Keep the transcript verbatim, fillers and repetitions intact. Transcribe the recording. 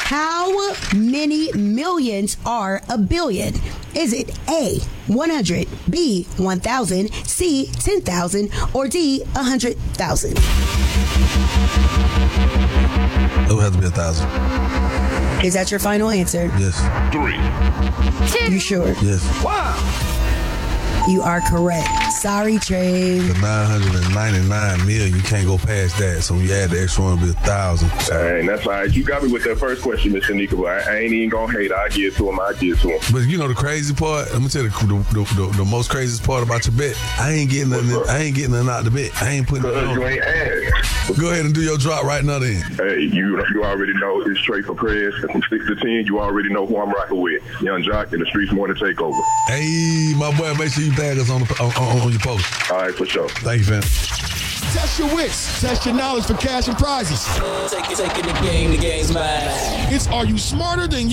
How many millions are a billion? Is it A, one hundred, B, one thousand, C, ten thousand, or D, one hundred thousand? It would have to be a thousand. Is that your final answer? Yes. Three. Two. You sure? Yes. Wow. You are correct. Sorry, Trey. The nine hundred ninety-nine million, you can't go past that. So when you add the extra one, it'll be a thousand. Dang, that's all right. You got me with that first question, Mister Shanika, but I, I ain't even gonna hate. I give it to him. I give it to him. But you know the crazy part? Let me tell you the, the, the, the most craziest part about your bet. I ain't getting nothing. I ain't getting nothing out the bet. I ain't putting nothing on. You ain't asked. Go ahead and do your drop right now then. Hey, you you already know it's straight for prayers. From six to ten, you already know who I'm rocking with. Young Jock and the Streets Morning Takeover. Hey, my boy, make sure you tag us on the on, on, on your post. All right, for sure. Thank you, fam. Test your wits. Test your knowledge for cash and prizes. Take it, take it, the game, the game's mine. It's Are You Smarter Than